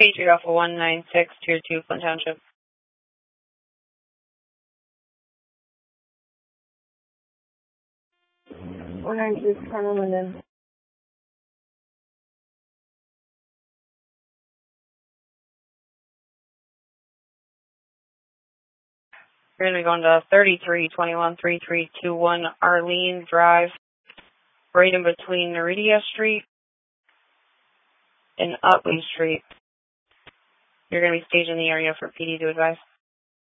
Patriot Alpha 196, Tier 2, Flint Township. One nine six, Carmel, Linden. We're going to be going to 3321-3321 Arlene Drive, right in between Naridia Street and Utley Street. You're going to be staging the area for PD to advise.